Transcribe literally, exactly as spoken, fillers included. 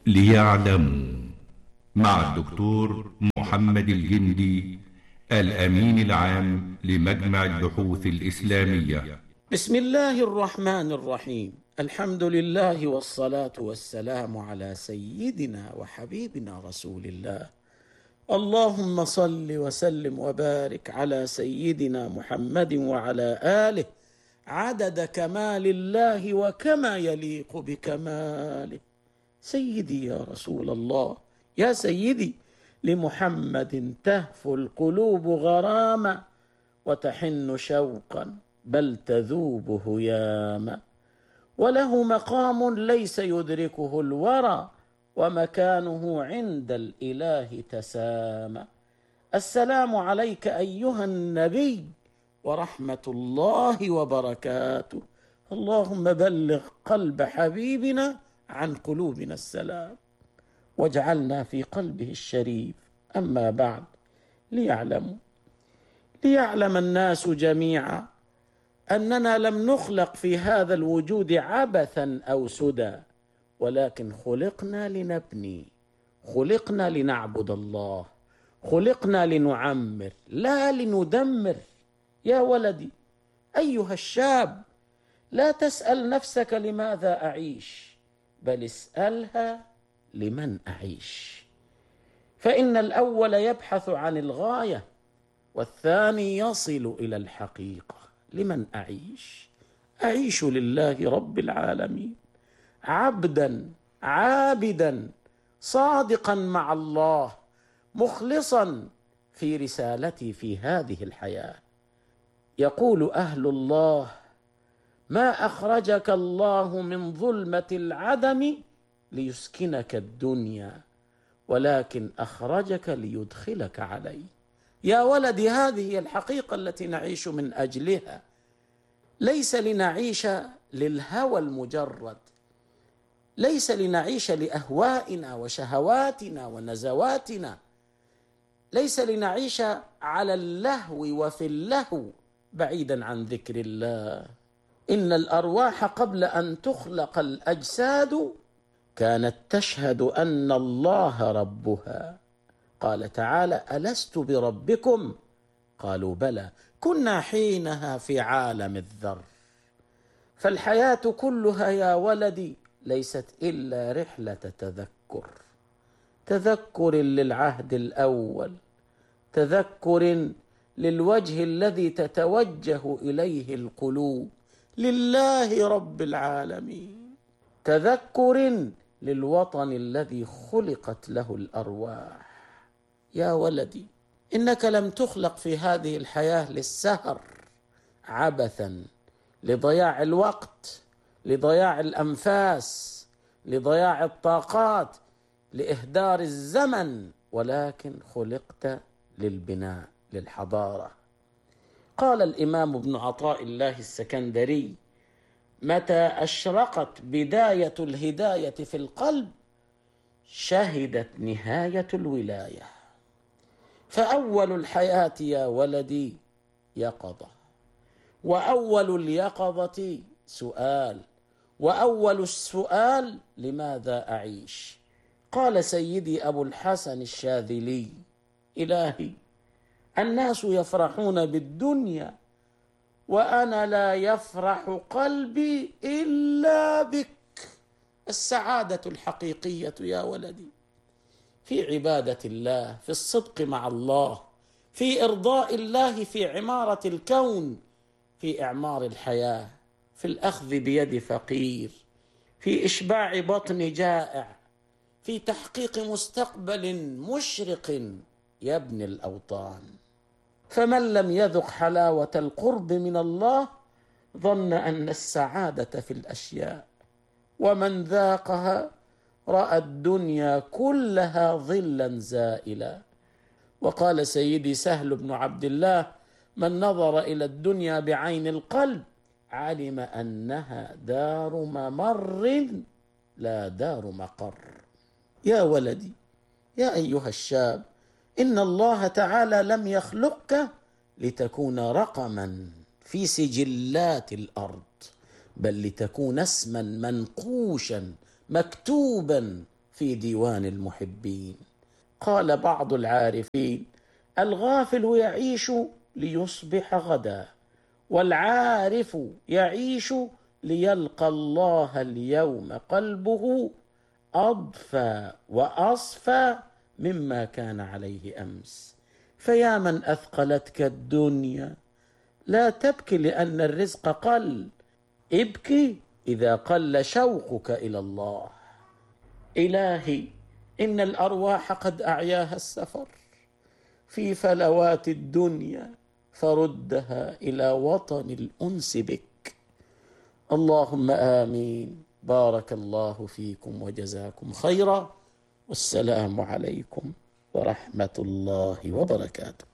ليعلموا مع الدكتور محمد الجندي الأمين العام لمجمع البحوث الإسلامية. بسم الله الرحمن الرحيم. الحمد لله والصلاة والسلام على سيدنا وحبيبنا رسول الله. اللهم صل وسلم وبارك على سيدنا محمد وعلى آله عدد كمال الله وكما يليق بكماله. سيدي يا رسول الله، يا سيدي، لمحمد تهفو القلوب غراما وتحن شوقا بل تذوب هياما، وله مقام ليس يدركه الورى ومكانه عند الإله تسامى. السلام عليك أيها النبي ورحمة الله وبركاته. اللهم بلغ قلب حبيبنا عن قلوبنا السلام واجعلنا في قلبه الشريف. أما بعد، ليعلموا ليعلم الناس جميعا أننا لم نخلق في هذا الوجود عبثا أو سدى، ولكن خلقنا لنبني، خلقنا لنعبد الله، خلقنا لنعمر لا لندمر. يا ولدي أيها الشاب، لا تسأل نفسك لماذا أعيش، بل اسألها لمن أعيش. فإن الأول يبحث عن الغاية، والثاني يصل إلى الحقيقة. لمن أعيش؟ أعيش لله رب العالمين، عبدا عابدا صادقا مع الله، مخلصا في رسالتي في هذه الحياة. يقول أهل الله: ما أخرجك الله من ظلمة العدم ليسكنك الدنيا، ولكن أخرجك ليدخلك عليه. يا ولدي، هذه هي الحقيقة التي نعيش من أجلها. ليس لنعيش للهوى المجرد، ليس لنعيش لأهوائنا وشهواتنا ونزواتنا، ليس لنعيش على اللهو وفي اللهو بعيدا عن ذكر الله. إن الأرواح قبل أن تخلق الأجساد كانت تشهد أن الله ربها. قال تعالى: ألست بربكم؟ قالوا بلى. كنا حينها في عالم الذر. فالحياة كلها يا ولدي ليست إلا رحلة تذكر، تذكر للعهد الأول، تذكر للوجه الذي تتوجه إليه القلوب، لله رب العالمين، تذكر للوطن الذي خلقت له الأرواح. يا ولدي، إنك لم تخلق في هذه الحياة للسهر عبثا، لضياع الوقت، لضياع الأنفاس، لضياع الطاقات، لإهدار الزمن، ولكن خلقت للبناء، للحضارة. قال الإمام ابن عطاء الله السكندري: متى أشرقت بداية الهداية في القلب شهدت نهاية الولاية. فأول الحياة يا ولدي يقظة، وأول اليقظة سؤال، وأول السؤال لماذا أعيش؟ قال سيدي أبو الحسن الشاذلي: إلهي، الناس يفرحون بالدنيا وأنا لا يفرح قلبي إلا بك. السعادة الحقيقية يا ولدي في عبادة الله، في الصدق مع الله، في إرضاء الله، في عمارة الكون، في إعمار الحياة، في الأخذ بيد فقير، في إشباع بطن جائع، في تحقيق مستقبل مشرق يبني الأوطان. فمن لم يذق حلاوة القرب من الله ظن أن السعادة في الأشياء، ومن ذاقها رأى الدنيا كلها ظلا زائلا. وقال سيدي سهل بن عبد الله: من نظر إلى الدنيا بعين القلب علم أنها دار ممر لا دار مقر. يا ولدي، يا أيها الشاب، إن الله تعالى لم يخلقك لتكون رقما في سجلات الأرض، بل لتكون اسما منقوشا مكتوبا في ديوان المحبين. قال بعض العارفين: الغافل يعيش ليصبح غدا، والعارف يعيش ليلقى الله اليوم قلبه أضفى وأصفى مما كان عليه أمس. فيا من أثقلتك الدنيا لا تبكي لأن الرزق قل، ابكي إذا قل شوقك إلى الله. إلهي، إن الأرواح قد أعياها السفر في فلوات الدنيا، فردها إلى وطن الأنس بك. اللهم آمين. بارك الله فيكم وجزاكم خيرا، والسلام عليكم ورحمة الله وبركاته.